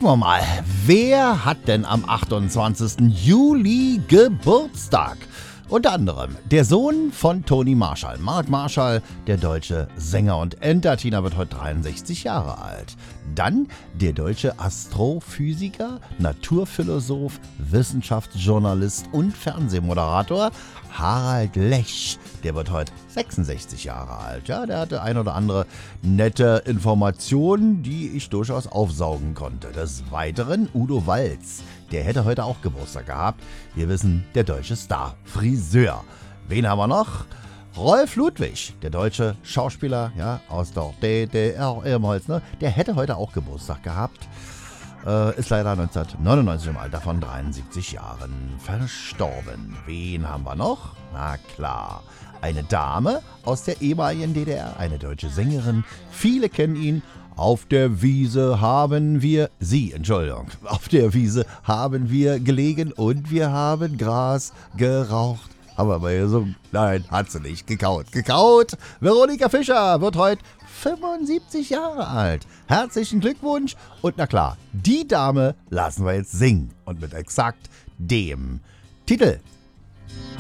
Gucken wir mal, wer hat denn am 28. Juli Geburtstag? Unter anderem der Sohn von Toni Marshall, Mark Marshall, der deutsche Sänger und Entertainer, wird heute 63 Jahre alt. Dann der deutsche Astrophysiker, Naturphilosoph, Wissenschaftsjournalist und Fernsehmoderator Harald Lesch, der wird heute 66 Jahre alt. Ja, der hatte ein oder andere nette Informationen, die ich durchaus aufsaugen konnte. Des Weiteren Udo Walz, der hätte heute auch Geburtstag gehabt. Wir wissen, der deutsche Star, Friseur. Wen haben wir noch? Rolf Ludwig, der deutsche Schauspieler, ja, aus der DDR ehemals, ne? Der hätte heute auch Geburtstag gehabt. Ist leider 1999 im Alter von 73 Jahren verstorben. Wen haben wir noch? Na klar, eine Dame aus der ehemaligen DDR, eine deutsche Sängerin. Viele kennen ihn. Auf der Wiese haben wir gelegen und wir haben Gras geraucht. Haben wir aber gesungen? Nein, hat sie nicht. Gekaut. Veronika Fischer wird heute 75 Jahre alt. Herzlichen Glückwunsch. Und na klar, die Dame lassen wir jetzt singen. Und mit exakt dem Titel.